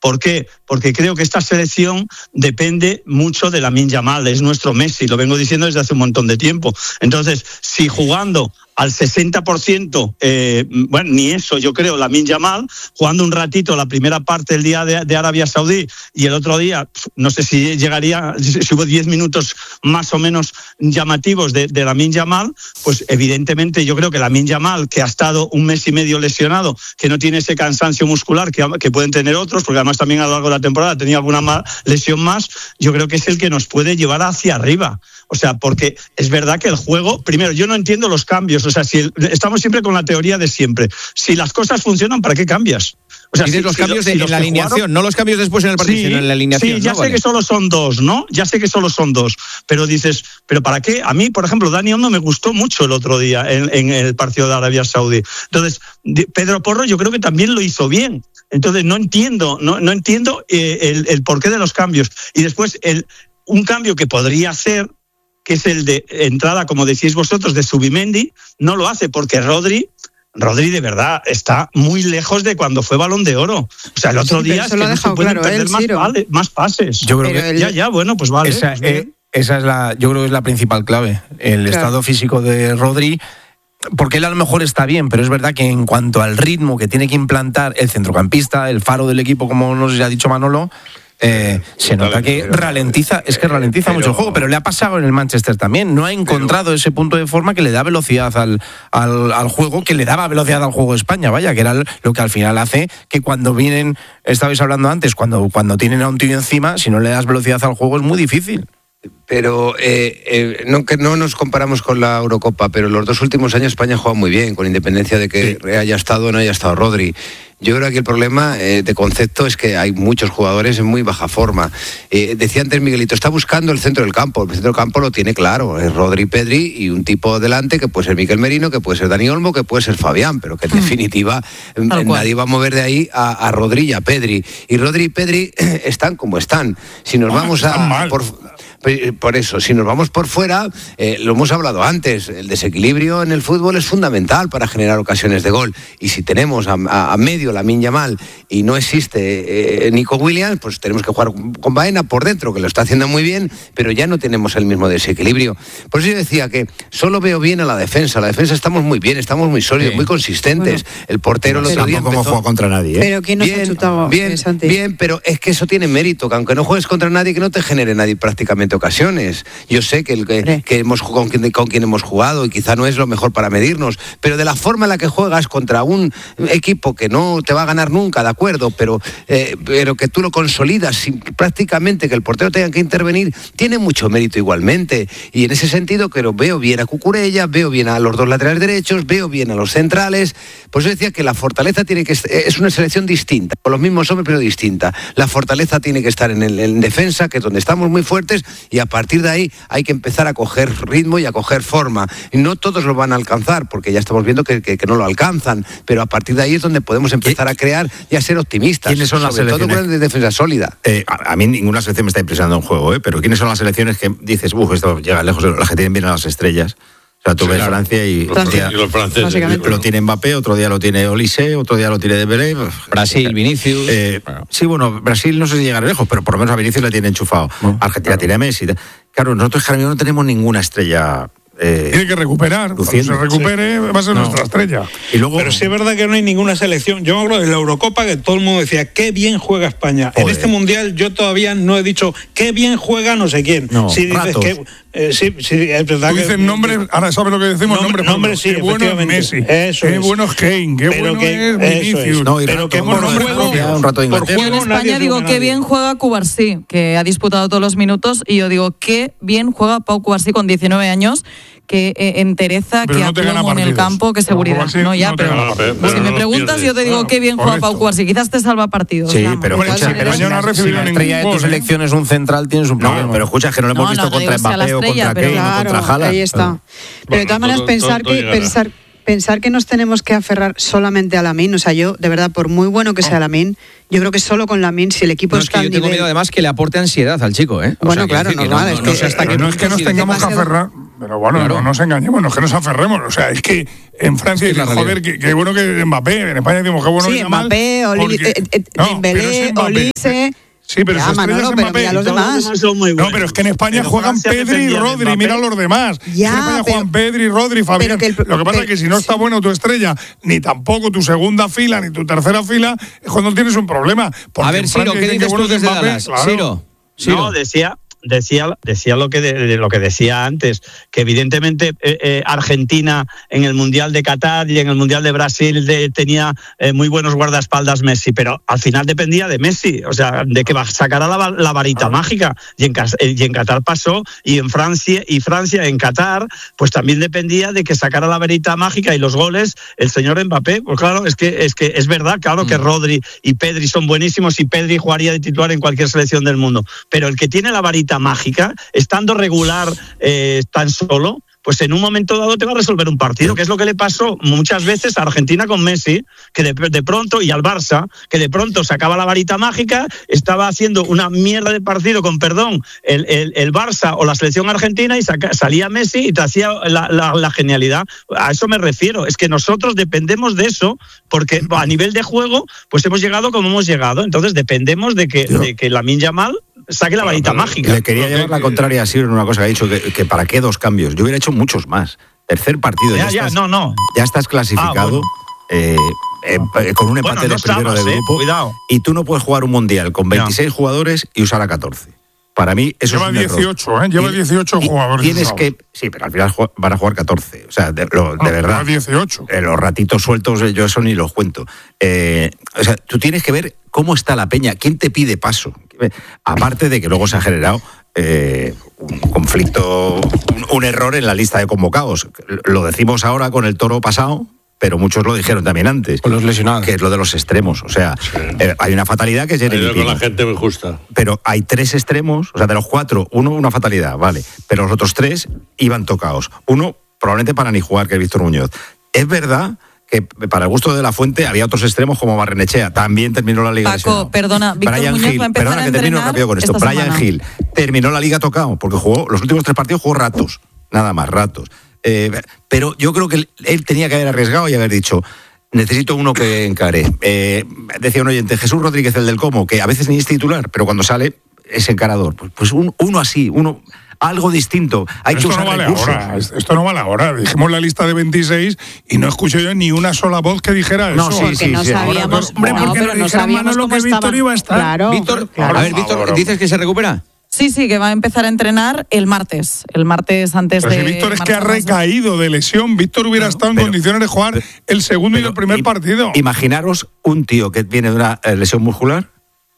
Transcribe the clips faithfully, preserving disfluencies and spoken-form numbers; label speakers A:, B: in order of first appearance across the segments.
A: ¿Por qué? Porque creo que esta selección depende mucho de Lamine Yamal, es nuestro Messi, lo vengo diciendo desde hace un montón de tiempo. Entonces, si jugando al sesenta por ciento, eh, bueno, ni eso, yo creo, Lamine Yamal, jugando un ratito la primera parte del día de, de Arabia Saudí y el otro día, no sé si llegaría, si hubo diez minutos más o menos llamativos de, de Lamine Yamal, pues evidentemente yo creo que Lamine Yamal, que ha estado un mes y medio lesionado, que no tiene ese cansancio muscular que, que pueden tener otros, porque además también a lo largo de la temporada tenía alguna más, lesión más, yo creo que es el que nos puede llevar hacia arriba. O sea, porque es verdad que el juego, primero, yo no entiendo los cambios. O sea, si el, estamos siempre con la teoría de siempre. Si las cosas funcionan, ¿para qué cambias? O sea,
B: si,
A: los
B: si cambios
A: si
B: en
A: los
B: la alineación, jugaron, no los cambios después en el partido,
A: sí,
B: sino en la alineación.
A: Sí, ya
B: ¿no?
A: sé
B: Vale.
A: que solo son dos, ¿no? Ya sé que solo son dos. Pero dices, ¿pero para qué? A mí, por ejemplo, Dani Olmo me gustó mucho el otro día en, en el partido de Arabia Saudí. Entonces, Pedro Porro yo creo que también lo hizo bien. Entonces, no entiendo, no, no entiendo eh, el, el porqué de los cambios. Y después, el, un cambio que podría hacer, que es el de entrada, como decís vosotros, de Zubimendi, no lo hace porque Rodri, Rodri de verdad está muy lejos de cuando fue Balón de Oro. O sea, el otro
C: sí,
A: día es que no se pueden
C: claro,
A: perder
C: él,
A: más, vale, más pases.
B: Yo creo que
C: el...
A: ya, ya, bueno, pues vale.
B: Esa,
A: pues
B: eh, esa es la, yo creo que es la principal clave, el claro. estado físico de Rodri. Porque él a lo mejor está bien, pero es verdad que en cuanto al ritmo que tiene que implantar el centrocampista, el faro del equipo, como nos ha dicho Manolo, Eh, se nota que ralentiza, es que ralentiza pero, mucho el juego, pero le ha pasado en el Manchester también, no ha encontrado pero, ese punto de forma que le da velocidad al, al, al juego, que le daba velocidad al juego de España, vaya, que era lo que al final hace que cuando vienen, estabais hablando antes, cuando, cuando tienen a un tío encima, si no le das velocidad al juego es muy difícil.
D: Pero eh, eh, no, que no nos comparamos con la Eurocopa, pero los dos últimos años España ha jugado muy bien, con independencia de que sí. haya estado o no haya estado Rodri. Yo creo que el problema eh, de concepto es que hay muchos jugadores en muy baja forma. Eh, decía antes Miguelito, está buscando el centro del campo. El centro del campo lo tiene claro, es Rodri, Pedri y un tipo delante que puede ser Miquel Merino, que puede ser Dani Olmo, que puede ser Fabián, pero que en definitiva mm. nadie va a mover de ahí a, a Rodri y a Pedri. Y Rodri y Pedri están como están. Si nos oh, vamos a... Por, por eso, si nos vamos por fuera, eh, lo hemos hablado antes, el desequilibrio en el fútbol es fundamental para generar ocasiones de gol. Y si tenemos a, a, a medio Lamine Yamal y no existe eh, Nico Williams, pues tenemos que jugar con Baena por dentro, que lo está haciendo muy bien, pero ya no tenemos el mismo desequilibrio. Por eso yo decía que solo veo bien a la defensa. La defensa estamos muy bien, estamos muy sólidos, sí. muy consistentes. Bueno, el portero el otro día
B: empezó... juega contra nadie. ¿eh?
C: Pero ¿quién nos
D: bien,
C: ha chutado?
D: Bien, bien, pero es que eso tiene mérito, que aunque no juegues contra nadie, que no te genere nadie prácticamente ocasiones. Yo sé que, el, que, que hemos con quien, con quien hemos jugado y quizá no es lo mejor para medirnos, pero de la forma en la que juegas contra un equipo que no te va a ganar nunca, de acuerdo, pero, eh, pero que tú lo consolidas sin prácticamente que el portero tenga que intervenir, tiene mucho mérito igualmente. Y en ese sentido creo, veo bien a Cucurella, veo bien a los dos laterales derechos, veo bien a los centrales. Por eso decía que la fortaleza tiene que es una selección distinta, con los mismos hombres pero distinta. La fortaleza tiene que estar en, el, en defensa, que es donde estamos muy fuertes, y a partir de ahí hay que empezar a coger ritmo y a coger forma. Y no todos lo van a alcanzar, porque ya estamos viendo que, que, que no lo alcanzan, pero a partir de ahí es donde podemos empezar a crear y a ser optimistas.
B: ¿Quiénes son las
D: sobre
B: selecciones?
D: todo con de defensa sólida.
B: Eh, a, a mí ninguna selección me está impresionando en juego, ¿eh? Pero ¿quiénes son las selecciones que dices, uff, esto llega lejos, las que tienen bien a las estrellas? O sea, tú sí, ves claro. Francia y
E: Francia. Y los franceses.
B: Lo tiene Mbappé, otro día lo tiene Olise, otro día lo tiene Dembélé.
F: Brasil, Vinicius.
B: Eh, bueno. Sí, bueno, Brasil no sé si llegará lejos, pero por lo menos a Vinicius le tiene enchufado. Bueno, Argentina claro. tiene a Messi. Claro, nosotros ahora mismo no tenemos ninguna estrella. Eh,
E: Tiene que recuperar. Cuando se recupere, sí. va a ser no. nuestra estrella.
B: Y luego,
E: pero sí es verdad que no hay ninguna selección. Yo me acuerdo de la Eurocopa que todo el mundo decía qué bien juega España. Joder. En este mundial yo todavía no he dicho qué bien juega no sé quién.
B: No,
E: si dices que, eh, sí, sí, es verdad.
G: Tú dices nombres, ahora sabes lo que decimos, nombres.
E: Nombres, sí,
G: qué bueno es Messi,
E: eso
G: qué
E: es.
G: bueno es Kane, qué
E: pero
G: bueno
E: que,
G: es Vinicius.
B: Es. No, y
E: pero
B: rato,
E: que por juego,
B: un rato de
E: por juego
H: yo en España digo qué bien juega Cubarsí, que ha disputado todos los minutos, y yo digo qué bien juega Pau Cubarsí con diecinueve años, que eh, entereza,
G: pero
H: que
G: no
H: aplomo en el campo, que seguridad. No, ya, no pero, pero, pero si me preguntas, yo te digo claro, qué bien juega Pau Cubarsí. Quizás te salva partidos.
B: Sí,
H: vamos,
B: pero escucha,
G: pero si no ha recibido
B: si la estrella de tu selección es un central, tienes un problema. No, pero escucha, que no lo hemos no, visto no, contra Mbappé o contra Kane o contra Haaland.
C: Ahí está. Pero de todas maneras, pensar que pensar Pensar que nos tenemos que aferrar solamente a Lamine, o sea, yo, de verdad, por muy bueno que sea Lamine, yo creo que solo con Lamine, si el equipo
F: no,
C: está
F: es que yo
C: al
F: tengo
C: nivel...
F: miedo además que le aporte ansiedad al chico, ¿eh?
C: O bueno, sea, claro, normal.
F: No,
C: es
F: no,
C: que,
F: no, hasta
G: pero no es que nos tengamos que aferrar... Pero bueno,
F: Claro.
G: no nos engañemos, no es que nos aferremos. O sea, es que en Francia
F: Es que es
G: dicen,
F: la
G: joder, qué, qué bueno que Mbappé. En España decimos, qué bueno
C: Sí,
G: que Yamal.
C: Mbappé, Oli,
G: porque-
C: eh, eh,
G: No,
C: Dembélé,
G: pero es Mbappé.
C: Olise.
G: Sí, pero
C: Ya,
G: su estrella
C: Manolo,
G: es
C: pero
G: Mbappé.
C: mira los
G: Todos
C: demás.
A: demás son muy
G: No,
A: buenos.
G: pero es que en España
A: Pero
G: juegan
A: Francia
G: Pedri y
A: dependía de
G: Rodri,
A: Mbappé.
G: mira los demás.
C: Ya,
G: en España
C: pero-
G: juegan Pedri, Rodri, Fabián.
C: que el-
G: Lo que pasa
C: pero-
G: es que si no está buena tu estrella, ni tampoco tu segunda fila, ni tu tercera fila, es cuando tienes un problema. Porque
F: A ver,
G: en
F: Ciro,
G: Francia
F: ¿qué
G: dicen que
F: dices tú
G: bueno es
F: desde
G: Mbappé,
F: Dallas?
G: claro.
F: Ciro, Ciro.
A: No, decía, decía, decía lo que de, de lo que decía antes, que evidentemente eh, eh, Argentina en el Mundial de Qatar y en el Mundial de Brasil de, tenía eh, muy buenos guardaespaldas Messi, pero al final dependía de Messi, o sea, de que va- sacara la, la varita mágica, y en, Cas- y en Qatar pasó, y en Francia, y Francia en Qatar, pues también dependía de que sacara la varita mágica y los goles el señor Mbappé. Pues claro, es que es que es verdad, claro que Rodri y Pedri son buenísimos y Pedri jugaría de titular en cualquier selección del mundo, pero el que tiene la varita mágica, estando regular eh, tan solo, pues en un momento dado te va a resolver un partido, que es lo que le pasó muchas veces a Argentina con Messi, que de, de pronto, y al Barça, que de pronto sacaba la varita mágica, estaba haciendo una mierda de partido, con perdón, el, el, el Barça o la selección argentina, y saca, salía Messi y te hacía la, la, la genialidad. A eso me refiero, es que nosotros dependemos de eso, porque a nivel de juego, pues hemos llegado como hemos llegado, entonces dependemos de que, de que Lamine Yamal saque la varita mágica.
I: Le quería llevar la contraria a Siro en una cosa que ha dicho, que, que para qué dos cambios. Yo hubiera hecho muchos más. Tercer partido, ya,
A: Ya, ya,
I: estás,
A: no, no.
I: ya estás clasificado.
A: Ah, bueno.
I: eh, eh, con un empate
A: Bueno, no
I: de primero
A: estabas,
I: de
A: eh,
I: grupo,
A: cuidado.
I: y tú no puedes jugar un mundial con veintiséis jugadores y usar a catorce. Para mí eso
G: Lleva
I: es un error.
G: dieciocho, ¿eh? Lleva
I: Y-
G: dieciocho
I: y
G: jugadores
I: Tienes
G: usados.
I: que, sí, pero al final ju- van a jugar catorce. O sea, de, lo- de
G: No,
I: verdad.
G: lleva dieciocho.
I: Eh, los ratitos sueltos, eh, yo eso ni los cuento. Eh, o sea, tú tienes que ver cómo está la peña, quién te pide paso. Aparte de que luego se ha generado eh, un conflicto, un, un error en la lista de convocados. Lo decimos ahora con el Toro pasado, pero muchos lo dijeron también antes.
B: Con los lesionados.
I: Que es lo de los extremos. O sea, eh, hay una fatalidad que es Jeremy
J: Yo con
I: Pino.
J: la gente muy justa.
I: Pero hay tres extremos, o sea, de los cuatro, uno una fatalidad, vale. Pero los otros tres iban tocados. Uno probablemente para ni jugar, que es Víctor Muñoz. Es verdad que para el gusto de la Fuente había otros extremos como Barrenechea, también terminó la Liga
H: Paco,
I: lesionado.
H: perdona, Víctor
I: Brian
H: Muñoz
I: Hill,
H: va a empezar
I: perdona
H: a
I: que termino
H: entrenar
I: rápido con esto.
H: esta
I: Brian
H: semana.
I: Hill terminó la Liga tocado, porque jugó los últimos tres partidos, jugó ratos, nada más, ratos. Eh, pero yo creo que él, él tenía que haber arriesgado y haber dicho: necesito uno que encare. Eh, decía un oyente, Jesús Rodríguez, el del Como, que a veces ni es titular, pero cuando sale es encarador. Pues, pues un, uno así, uno algo distinto. Hay que
G: Esto
I: usar
G: no vale
I: recursos.
G: ahora, esto no vale ahora. Dijimos la lista de veintiséis y no escuché yo ni una sola voz que dijera
I: No,
G: eso.
I: sí,
C: Porque
I: sí,
C: no
I: sí.
C: sabíamos,
G: Hombre,
C: no,
G: porque
C: pero
G: nos
C: no
G: dijeron,
C: sabíamos
G: Manolo,
C: cómo
G: que Víctor
C: estaban.
G: iba a estar.
C: Claro,
F: Víctor,
C: claro.
F: a ver, Víctor,
G: Ahora.
F: ¿dices que se recupera?
H: Sí, sí, que va a empezar a entrenar el martes. El martes antes
G: Pero
H: de.
G: si Víctor es que ha
H: marcharnos.
G: recaído de lesión, Víctor hubiera estado en
I: pero-
G: condiciones de jugar el segundo y
I: Pero
G: el primer
I: im-
G: partido.
I: Imaginaros un tío que viene de una eh, lesión muscular,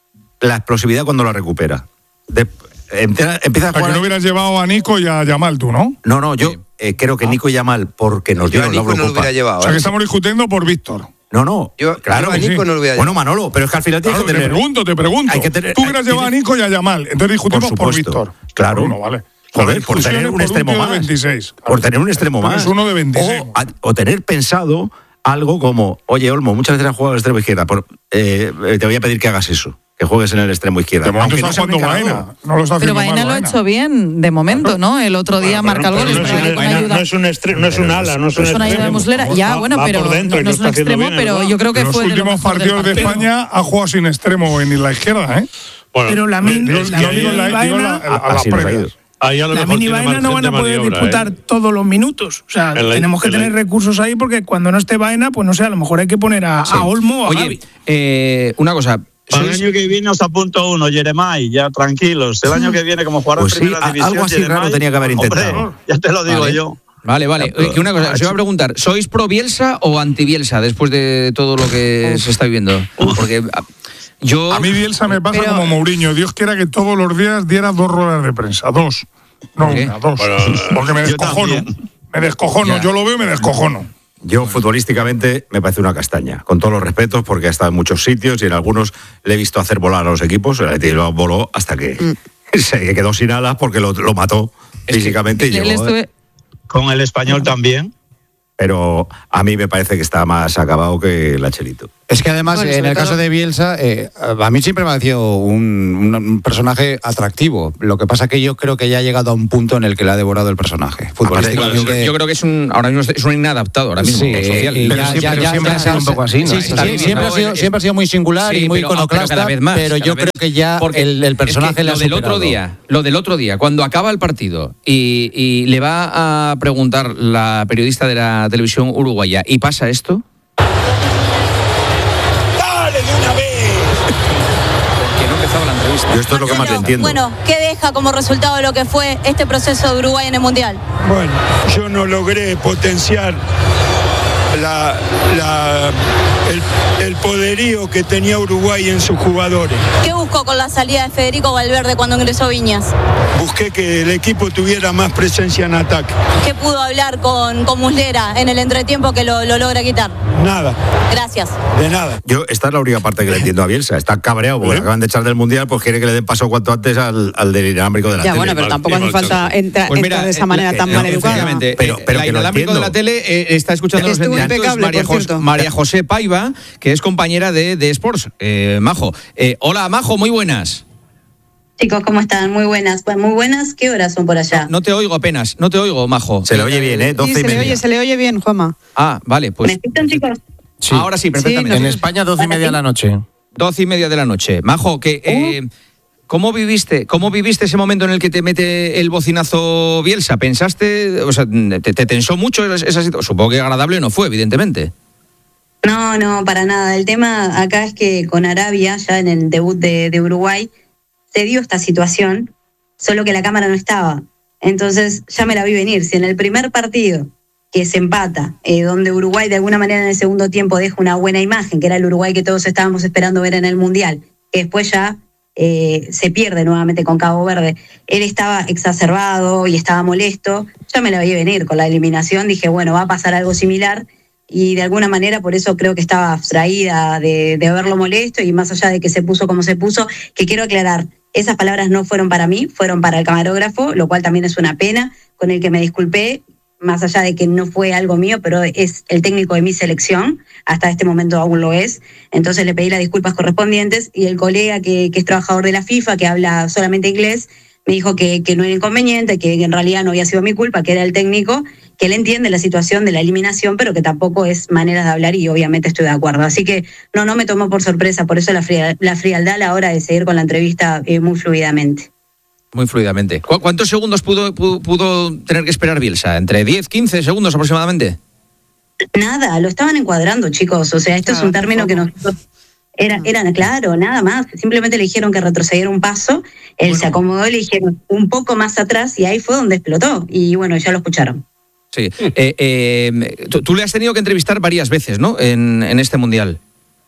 I: la explosividad cuando la recupera. De- empieza, empieza a
G: O sea, que
I: jugar.
G: no hubieras llevado a Nico y a Yamal tú, ¿no?
I: No, no, yo eh, creo que Nico Yamal, porque nos
D: Yo a
I: dieron la
D: Nico no lo
I: Eurocopa.
D: hubiera llevado.
G: O sea,
D: ¿eh?
G: que estamos discutiendo por Víctor.
I: No, no,
D: Yo-
I: claro
D: yo a
I: que sí.
D: Nico no lo hubiera
I: Bueno,
D: llevado.
I: Manolo, pero es que al final tienes
G: Claro,
I: que
G: te
I: tener.
G: pregunto, te pregunto.
I: Hay que tener-
G: Tú hubieras
I: hay-
G: llevado a Nico y a Yamal. Entonces discutimos por,
I: supuesto,
G: Víctor.
I: claro.
G: Uno, vale.
I: Joder, por
G: Discusiones
I: tener un
G: por
I: extremo
G: tío de
I: más.
G: veintiséis.
I: Por tener un extremo
G: Tú eres
I: más.
G: uno de veintiséis.
I: O, a- o tener pensado algo como: oye, Olmo, muchas veces has jugado al extremo izquierda. Por, eh, te voy a pedir que hagas eso, que juegues en el extremo izquierda.
G: De momento
I: Aunque no
G: está
I: sea un
G: jugando
I: encarador.
G: Baena. No lo está
H: Pero
G: haciendo
H: Baena
G: mal,
H: lo ha
G: Baena.
H: hecho bien, de momento, ¿no? El otro día marca el gol.
E: Pero
H: es
E: no,
H: verdad
E: es,
H: que con
E: un-
H: ayuda-
E: no es un extremo, no es un ala, no es un
H: Es una ayuda de
E: extremo.
H: Muslera. Ya,
E: Va-
H: bueno,
E: va
H: pero
E: por dentro y
H: no
E: lo
H: es un
E: está haciendo
H: extremo,
E: bien,
H: pero
E: ¿no?
H: yo creo que
G: Los
H: fue de lo
G: últimos
H: mejor del
G: partidos de
H: partido.
G: España ha jugado sin extremo en la izquierda, ¿eh?
J: Bueno,
K: Pero Lamine-
G: Digo,
J: es que
K: Lamine
J: ahí-
G: digo la- digo la- a las
I: Así nos ha
G: previas.
I: ido.
J: ahí a lo
K: La
J: mejor
K: mini
J: tiene
K: Baena no van a
J: margen de
K: poder
J: maniobra,
K: disputar
J: ¿eh?
K: todos los minutos. O sea,
J: En la-
K: tenemos que
J: en la-
K: tener recursos ahí porque cuando no esté Baena, pues no sé, a lo mejor hay que poner a,
F: Sí.
K: a Olmo o a
F: Oye,
K: Gavi.
F: eh, una cosa.
A: Para el
F: sois-
A: año que viene os apunto uno, Jeremai, ya tranquilos. El año que viene, como jugará
I: Pues
A: en
I: sí,
A: primera
I: a-
A: división,
I: algo así
A: Jeremai,
I: raro tenía que haber
A: hombre,
I: intentado.
A: ya te lo digo
F: Vale.
A: yo.
F: Vale, vale. Oye, que una cosa, os iba a preguntar, ¿sois pro Bielsa o anti Bielsa después de todo lo que se está viviendo? Porque ah, yo...
G: A mí Bielsa me pasa
H: Pero-
G: como Mourinho. Dios quiera que todos los días diera dos ruedas de prensa. Dos. No
F: ¿Por qué?
G: una, dos.
J: Bueno,
G: Porque me
A: yo
G: descojono.
A: también.
G: Me descojono.
F: Ya.
G: Yo lo veo y me descojono.
I: Yo futbolísticamente me parece una castaña, con todos los respetos, porque ha estado en muchos sitios y en algunos le he visto hacer volar a los equipos. El Athletic lo voló hasta que se quedó sin alas porque lo, lo mató físicamente y
H: Él
I: llegó.
H: estuve-
A: Con el español también.
I: Pero a mí me parece que está más acabado que el Angelito. Es que además, bueno, en el todo... caso de Bielsa, eh, a mí siempre me ha parecido un, un personaje atractivo. Lo que pasa es que yo creo que ya ha llegado a un punto en el que le ha devorado el personaje.
F: Futbolísticamente. Yo, yo creo que es un, ahora mismo es un inadaptado, ahora mismo. Sí, social.
I: Y pero ya, siempre, ya, ya, siempre ya, ha sido un poco así, ¿no? Sí, sí, sí, siempre, ha sido, siempre ha sido muy singular sí, y muy iconoclasta, pero, pero, más, pero yo creo que ya el, el personaje es que le ha
F: lo del otro día, Lo del otro día, cuando acaba el partido y, y le va a preguntar la periodista de la televisión uruguaya y pasa esto...
I: Yo esto es lo que más le entiendo.
J: Bueno, ¿qué deja como resultado lo que fue este proceso de Uruguay en el Mundial?
L: Bueno, yo no logré potenciar la, la, el, el poderío que tenía Uruguay en sus jugadores.
J: ¿Qué buscó con la salida de Federico Valverde cuando ingresó Viñas?
L: Busqué que el equipo tuviera más presencia en ataque.
J: ¿Qué pudo hablar con, con Muslera en el entretiempo que lo, lo logra quitar?
L: Nada.
J: Gracias.
L: De nada.
I: Yo, esta es la única parte que le entiendo a Bielsa. Está cabreado porque ¿Eh? acaban de echar del Mundial, pues quiere que le den paso cuanto antes al, al del inalámbrico de la
C: ya,
I: tele.
C: Ya, bueno, pero tampoco hace falta entrar
F: pues mira,
C: de esa manera tan mal educada.
F: Pero, pero el inalámbrico de la tele eh, está escuchando los
C: impecable,
F: María, Jos, María José Paiva, que es compañera de, de Sports. Eh, Majo. Eh, hola, Majo, muy buenas.
J: Chicos, ¿cómo están? Muy buenas. Muy buenas. ¿Qué horas son por allá?
F: No, no te oigo apenas. No te oigo, Majo.
I: Se le oye bien, ¿eh? doce
C: sí,
I: y media.
C: Se le oye, se le oye bien, Juanma.
F: Ah, vale, pues.
J: ¿Me escuchan, chicos?
F: Sí. Ahora sí, perfectamente.
B: Sí, en España, doce y media de la noche.
F: Doce y media de la noche. Majo, que. Eh, ¿Cómo viviste, ¿Cómo viviste ese momento en el que te mete el bocinazo Bielsa? ¿Pensaste, o sea, te, te tensó mucho esa situación? Supongo que agradable no fue, evidentemente.
J: No, no, para nada. El tema acá es que con Arabia, ya en el debut de, de Uruguay, se dio esta situación, solo que la cámara no estaba. Entonces ya me la vi venir. Si en el primer partido que se empata, eh, donde Uruguay de alguna manera en el segundo tiempo deja una buena imagen, que era el Uruguay que todos estábamos esperando ver en el Mundial, que después ya eh, se pierde nuevamente con Cabo Verde, él estaba exacerbado y estaba molesto, ya me la vi venir con la eliminación, dije, bueno, va a pasar algo similar, y de alguna manera por eso creo que estaba abstraída de, de verlo molesto, y más allá de que se puso como se puso, que quiero aclarar, esas palabras no fueron para mí, fueron para el camarógrafo, lo cual también es una pena, con el que me disculpé, más allá de que no fue algo mío, pero es el técnico de mi selección, hasta este momento aún lo es, entonces le pedí las disculpas correspondientes, y el colega que, que es trabajador de la FIFA, que habla solamente inglés, me dijo que, que no era inconveniente, que en realidad no había sido mi culpa, que era el técnico, que él entiende la situación de la eliminación, pero que tampoco es manera de hablar, y obviamente estoy de acuerdo. Así que no, no me tomó por sorpresa, por eso la, fría, la frialdad a la hora de seguir con la entrevista eh, muy fluidamente.
F: Muy fluidamente. ¿Cu- ¿Cuántos segundos pudo, pudo, pudo tener que esperar Bielsa? ¿Entre diez, quince segundos aproximadamente?
J: Nada, lo estaban encuadrando, chicos. O sea, esto claro, es un término que nosotros... Era, era claro, nada más. Simplemente le dijeron que retrocediera un paso, él bueno. se acomodó, le dijeron un poco más atrás, y ahí fue donde explotó. Y bueno, ya lo escucharon.
F: Sí. Eh, eh, tú, tú le has tenido que entrevistar varias veces, ¿no? En, en este Mundial.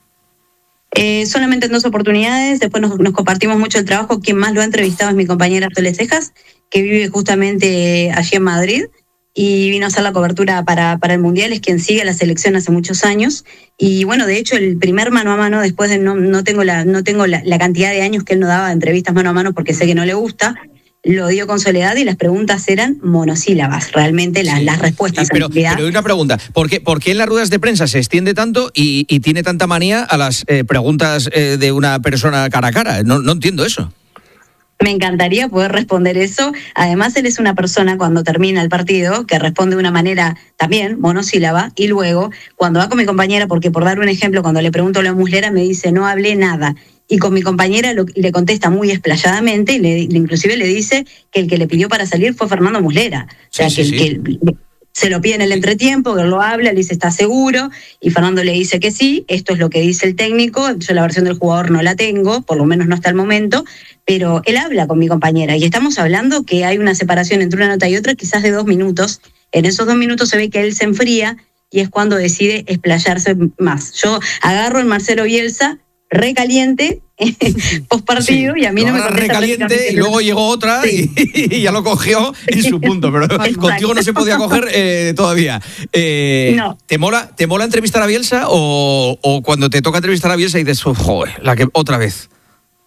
J: Eh, solamente en dos oportunidades, después nos, nos compartimos mucho el trabajo. Quien más lo ha entrevistado es mi compañera Sole Cejas, que vive justamente allí en Madrid, y vino a hacer la cobertura para, para el Mundial, es quien sigue a la selección hace muchos años, y bueno, de hecho el primer mano a mano, después de no, no tengo, la, no tengo la, la cantidad de años que él no daba de entrevistas mano a mano, porque sé que no le gusta, lo dio con Soledad, y las preguntas eran monosílabas, realmente las, sí. las respuestas.
F: Sí, pero, pero hay una pregunta, ¿por qué, ¿por qué en las ruedas de prensa se extiende tanto y, y tiene tanta manía a las eh, preguntas eh, de una persona cara a cara? No, no entiendo eso.
J: Me encantaría poder responder eso. Además, él es una persona, cuando termina el partido, que responde de una manera también monosílaba, y luego, cuando va con mi compañera, porque por dar un ejemplo, cuando le pregunto a la Muslera, me dice, no hablé nada. Y con mi compañera lo, le contesta muy explayadamente, y le, inclusive le dice que el que le pidió para salir fue Fernando Muslera. O sea, sí, sí, que, sí. que el, se lo pide en el entretiempo, que él lo habla, le dice, ¿está seguro? Y Fernando le dice que sí, esto es lo que dice el técnico, yo la versión del jugador no la tengo, por lo menos no hasta el momento, pero él habla con mi compañera, y estamos hablando que hay una separación entre una nota y otra, quizás de dos minutos. En esos dos minutos se ve que él se enfría, y es cuando decide explayarse más. Yo agarro el Marcelo Bielsa, recaliente, post partido, sí, y a mí no me contesta
F: recaliente, y luego llegó otra, sí. y, y ya lo cogió en su punto, pero exacto. Contigo no se podía coger eh, todavía. Eh, no. ¿te, mola, ¿Te mola entrevistar a Bielsa, o, o cuando te toca entrevistar a Bielsa y dices, oh, joder, la que otra vez?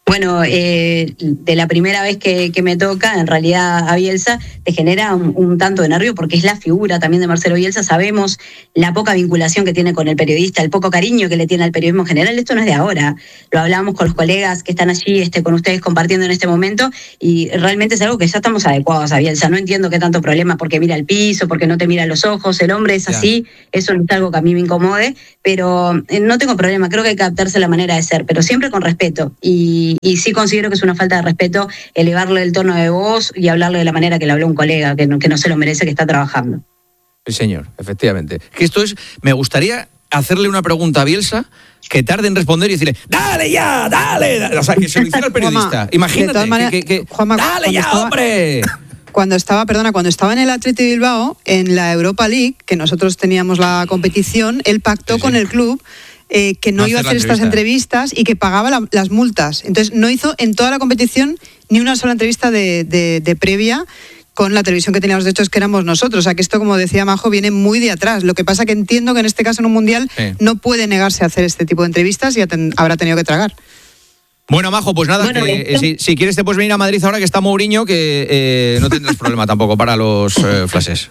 J: Bueno, eh, de la primera vez que, que me toca, en realidad a Bielsa, te genera un, un tanto de nervio porque es la figura también de Marcelo Bielsa. Sabemos la poca vinculación que tiene con el periodista, el poco cariño que le tiene al periodismo en general. Esto no es de ahora. Lo hablamos con los colegas que están allí, este, con ustedes compartiendo en este momento, y realmente es algo que ya estamos adecuados a Bielsa. No entiendo qué tanto problema porque mira el piso, porque no te mira los ojos. El hombre es así. Eso no es algo que a mí me incomode, pero eh, no tengo problema. Creo que hay que adaptarse a la manera de ser, pero siempre con respeto. Y Y sí considero que es una falta de respeto elevarle el tono de voz y hablarle de la manera que le habló un colega, que no, que no se lo merece, que está trabajando.
F: Sí, señor, efectivamente. Que esto es, me gustaría hacerle una pregunta a Bielsa que tarde en responder y decirle, ¡dale ya, dale! dale". O sea, que se lo hiciera el periodista.
C: Juanma,
F: Imagínate,
C: maneras,
F: que, que, que
C: Juanma,
F: ¡dale ya,
C: estaba,
F: hombre!
C: Cuando estaba, perdona, cuando estaba en el Athletic Bilbao, en la Europa League, que nosotros teníamos la competición, él pactó sí, sí. con el club Eh, que no, no iba a hacer estas entrevistas y que pagaba la, las multas. Entonces no hizo en toda la competición ni una sola entrevista de, de, de previa con la televisión que teníamos. De hecho, es que éramos nosotros. O sea, que esto, como decía Majo, viene muy de atrás. Lo que pasa que entiendo que en este caso, en un mundial, sí. no puede negarse a hacer este tipo de entrevistas y ten, habrá tenido que tragar.
F: Bueno, Majo, pues nada,
J: bueno,
F: que, eh, si, si quieres te puedes venir a Madrid ahora que está Mourinho, que eh, no tendrás problema tampoco para los eh, flashes.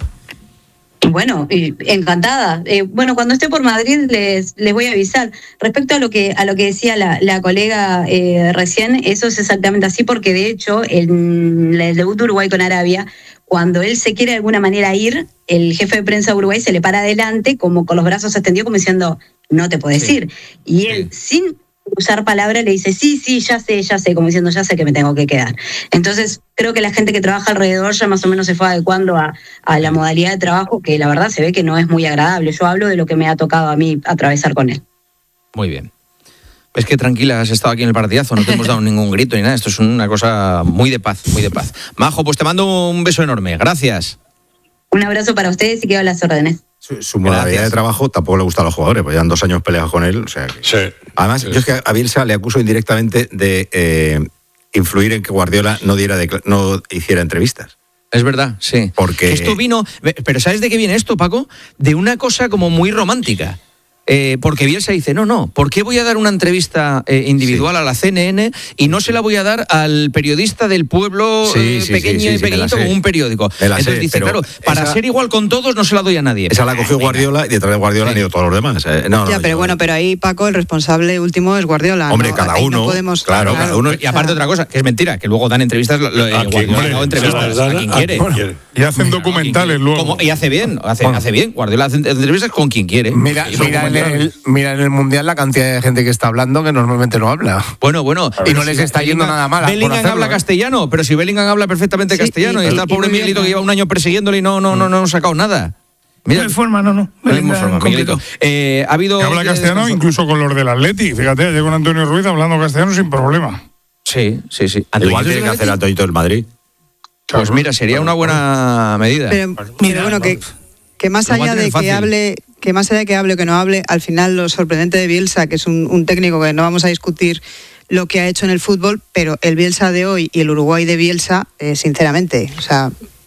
J: Bueno, encantada. Eh, bueno, cuando esté por Madrid les, les voy a avisar. Respecto a lo que a lo que decía la, la colega eh, recién, eso es exactamente así, porque de hecho en el debut de Uruguay con Arabia, cuando él se quiere de alguna manera ir, el jefe de prensa de Uruguay se le para adelante como con los brazos extendidos como diciendo, no te puedes
F: sí.
J: ir. Y él, sí. sin usar palabras, le dice, sí, sí, ya sé, ya sé, como diciendo, ya sé que me tengo que quedar. Entonces, creo que la gente que trabaja alrededor ya más o menos se fue adecuando a, a la modalidad de trabajo, que la verdad se ve que no es muy agradable. Yo hablo de lo que me ha tocado a mí atravesar con él.
F: Muy bien. Es que tranquila, has estado aquí en el partidazo, no te hemos dado ningún grito ni nada. Esto es una cosa muy de paz, muy de paz. Majo, pues te mando un beso enorme. Gracias.
J: Un abrazo para ustedes y quedo a las órdenes.
I: Su, su modalidad de trabajo tampoco le gusta a los jugadores, pues llevan dos años peleados con él. O sea que...
L: sí.
I: Además,
L: sí.
I: yo es que a Bielsa le acuso indirectamente de eh, influir en que Guardiola no, diera de, no hiciera entrevistas.
F: Es verdad, sí.
I: Porque
F: esto vino, pero ¿sabes de qué viene esto, Paco? De una cosa como muy romántica. Eh, porque Bielsa dice, no, no, ¿por qué voy a dar una entrevista eh, individual sí. a la C N N y no se la voy a dar al periodista del pueblo
I: sí,
F: eh,
I: sí,
F: pequeño
I: sí, sí,
F: y
I: sí,
F: pequeñito como un periódico? Entonces
I: sé,
F: dice, claro, para
I: esa,
F: ser igual con todos no se la doy a nadie.
I: Esa la cogió Guardiola y detrás de Guardiola sí. han ido todos los demás. Eh, no,
C: ya,
I: no,
C: pero
I: yo,
C: bueno, pero ahí, Paco, el responsable último es Guardiola.
I: Hombre,
C: ¿no?
I: cada
C: ahí
I: uno,
C: no podemos,
I: claro,
C: claro,
I: cada uno.
F: Y aparte otra cosa, que es mentira, que luego dan entrevistas, lo, lo,
L: a
F: Guardiola
L: hombre,
F: da entrevistas a quien quiere.
L: quiere.
G: Y hacen documentales luego.
F: Como, y hace bien, hace, hace bien. Guardiola hace entrevistas con quien quiere.
B: Mira, mira, en el, mira en el Mundial la cantidad de gente que está hablando que normalmente no habla.
F: Bueno, bueno.
B: Y no les está yendo nada mal.
F: Bellingham habla castellano, pero si Bellingham habla perfectamente sí, castellano y, y está el pobre Miguelito que lleva un año persiguiéndole y no, no, no, no ha sacado nada.
K: Mira, no hay forma, no, no.
F: No hay forma, Miguelito. Eh, ha habido...
G: Que habla castellano incluso con los del Atleti. Fíjate, ayer con Antonio Ruiz hablando castellano sin problema.
F: Sí, sí, sí.
I: Igual tiene que hacer Antonio del Madrid.
F: Pues mira, sería una buena medida.
C: Pero, pero bueno, que, que más allá de que hable... que más allá de que hable o que no hable, al final lo sorprendente de Bielsa, que es un, un técnico que no vamos a discutir lo que ha hecho en el fútbol, pero el Bielsa de hoy y el Uruguay de Bielsa, eh, sinceramente, o sea...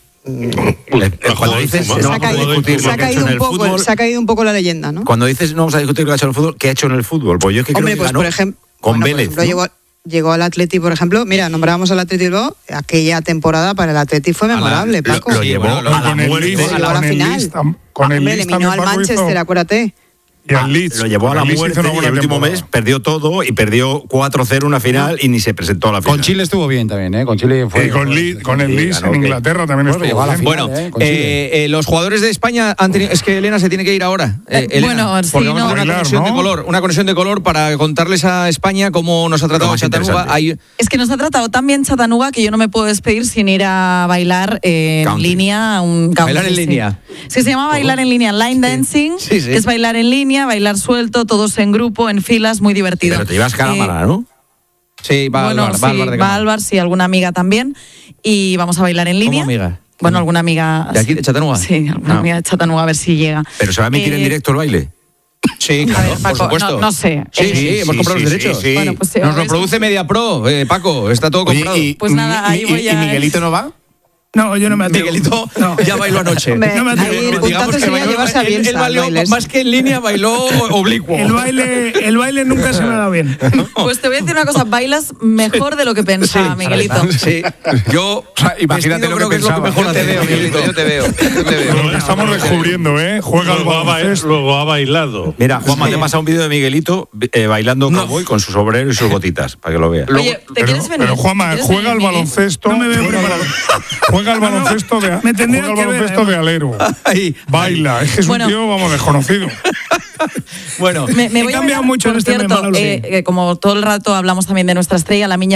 I: Cuando dices
C: se,
I: no
C: ha caído, se, ha caído un poco, fútbol, se ha caído un poco la leyenda, ¿no?
I: Cuando dices no vamos a discutir lo que ha hecho en el fútbol, ¿qué ha hecho en el fútbol? Pues yo es que
C: Hombre,
I: creo
C: pues
I: que ganó
C: por ejemplo,
I: con
C: bueno,
I: Vélez.
C: Por ejemplo, ¿no? llegó, llegó al Atleti, por ejemplo, mira, nombrábamos al Atleti Bilbao, aquella temporada para el Atleti fue memorable,
F: la,
C: Paco.
I: Lo, lo llevó
F: sí, bueno,
I: a la muerte.
C: A la final.
G: Con el
C: Hombre, eliminó al Manchester,
G: hizo...
C: acuérdate.
G: Y al Leeds.
I: Lo llevó a la muerte y el último mes perdió todo y perdió cuatro cero una final y ni se presentó a la final.
M: Con Chile estuvo bien también, ¿eh? Con Chile fue.
G: Y con, Leeds, con el Leeds en Inglaterra también estuvo
M: bien.
G: bien.
F: Bueno,
M: ¿eh?
F: eh, eh, los jugadores de España han tenido, es que Elena se tiene que ir ahora. Eh, Elena,
H: bueno, sí,
F: porque vamos
H: no.
F: a hacer una
G: Bailar,
F: conexión
G: ¿no?
F: de color, una conexión de color para contarles a España cómo nos ha tratado Chattanooga. Hay...
H: Es que nos ha tratado tan bien Chattanooga que yo no me puedo despedir sin ir a bailar eh, en
I: country.
H: línea. Un country,
F: Bailar en
H: sí.
F: línea.
H: Sí, se llama bailar en línea, line dancing.
F: Sí, sí.
H: Es bailar en línea, bailar suelto, todos en grupo, en filas, muy divertido.
I: Pero te llevas cámara,
H: eh,
I: ¿no?
F: Sí, va
H: bueno,
F: al bar,
H: sí,
F: va al bar de
H: va al bar, sí, alguna amiga también. Y vamos a bailar en línea.
F: ¿Cómo amiga?
H: Bueno, alguna amiga...
F: ¿De aquí, de Chattanooga?
H: Sí, alguna
F: No.
H: amiga de Chattanooga, a ver si llega.
I: Pero se va a emitir
H: Eh,
I: en directo el baile.
F: Sí,
H: A
F: claro,
H: ver, Paco,
F: por supuesto.
H: no, no sé.
F: Sí,
H: Eh,
F: sí, hemos
I: sí,
F: comprado
I: sí,
F: los
I: sí,
F: derechos.
I: sí.
H: Bueno, pues,
F: Nos
H: a
F: lo
H: ver,
F: produce MediaPro, eh, Paco, está todo
B: Oye,
F: comprado.
B: y,
H: Pues nada, ahí
B: y-
H: voy a-
B: ¿Y Miguelito no va?
K: No, yo no me atrevo.
F: Miguelito
K: No.
F: ya bailó anoche.
C: Hombre,
K: No me atrevo.
C: ahí
K: No,
C: un
F: Digamos
C: tanto
F: que
C: sería
F: bailó-
C: llevarse a
F: él- él
C: Bielsa,
F: bailó-
C: bailes.
F: más que en línea, bailó oblicuo.
K: El baile, el baile nunca se me ha dado bien.
H: Pues te voy a decir una cosa, bailas mejor de lo que pensaba, Miguelito.
F: Sí, yo
B: imagínate
F: vestido
B: lo que
F: creo es lo que
B: pensaba.
F: mejor
D: Yo te
F: hace.
D: veo, Miguelito, yo te veo. Yo te veo.
G: Lo estamos descubriendo, ¿eh? Juega al
N: Luego ha, ba-
G: baloncesto.
N: luego ha bailado.
I: Mira, Juanma, te he pasado un vídeo de Miguelito eh, bailando
F: No.
I: cowboy con su sombrero y sus botitas, para que lo veas.
H: Oye, ¿te
G: Pero,
H: quieres venir?
G: pero Juanma,
H: ¿Te quieres
G: juega al
H: venir, Miguel?
G: baloncesto.
K: No me veo
G: juega, al
K: preparado.
G: balon- juega al baloncesto de,
K: Me tendrían
G: juega al
K: que ver,
G: baloncesto de
K: además.
G: alero.
F: Ahí,
G: Baila, es que es
H: Bueno.
G: un tío, vamos, desconocido.
F: Bueno,
H: Me, me
K: He
H: voy a
K: cambiado
H: bailar,
K: mucho
H: por
K: en este
H: cierto,
K: Manolo, sí.
H: eh, eh, como todo el rato hablamos también de nuestra estrella, la Miña